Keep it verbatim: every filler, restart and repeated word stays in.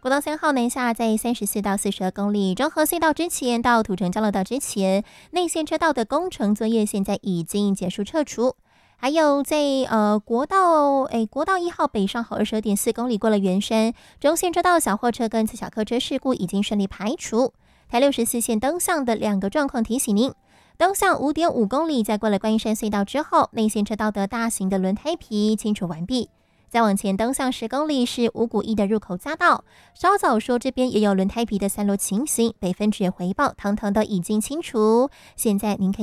国道三号南下在三十四到四十二公里，中和隧道之前到土城交流道之前，内线车道的工程作业现在已经结束撤除。还有在呃国道诶国道一号北上后二十二点四公里过了圆山，中线车道小货车跟自小客车事故已经顺利排除。台六十四线灯向的两个状况提醒您。东向五点五公里，在过了观音山隧道之后，内线车道的大型的轮胎皮清除完毕。再往前东向十公里是五股一的入口匝道，稍早说这边也有轮胎皮的散落情形，北分局回报堂堂的已经清除。现在您可以